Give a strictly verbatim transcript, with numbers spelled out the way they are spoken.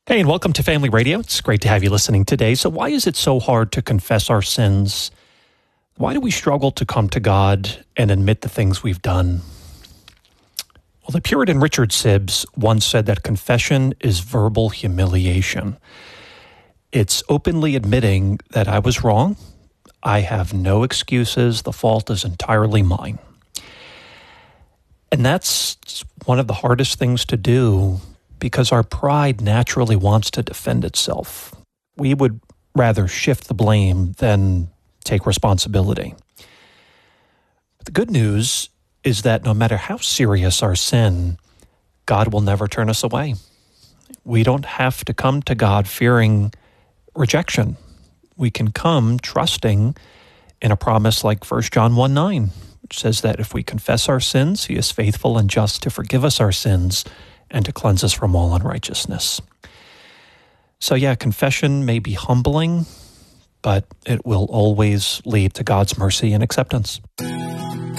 Hey, and welcome to Family Radio. It's great to have you listening today. So why is it so hard to confess our sins? Why do we struggle to come to God and admit the things we've done? Well, the Puritan Richard Sibbes once said that confession is verbal humiliation. It's openly admitting that I was wrong. I have no excuses. The fault is entirely mine. And that's one of the hardest things to do, because our pride naturally wants to defend itself. We would rather shift the blame than take responsibility. But the good news is that no matter how serious our sin, God will never turn us away. We don't have to come to God fearing rejection. We can come trusting in a promise like First John one nine, which says that if we confess our sins, He is faithful and just to forgive us our sins and to cleanse us from all unrighteousness. So yeah, confession may be humbling, but it will always lead to God's mercy and acceptance.